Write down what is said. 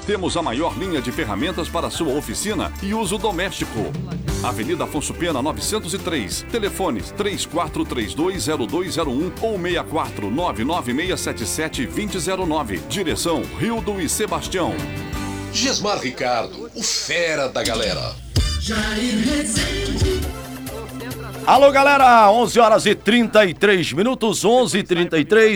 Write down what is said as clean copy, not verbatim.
Temos a maior linha de ferramentas para sua oficina e uso doméstico. Avenida Afonso Pena 903. Telefones 34320201 ou 64996772009. Direção Rildo e Sebastião. Gesmar Ricardo, o fera da galera. Alô, galera, 11 horas e 33 minutos, 11h33.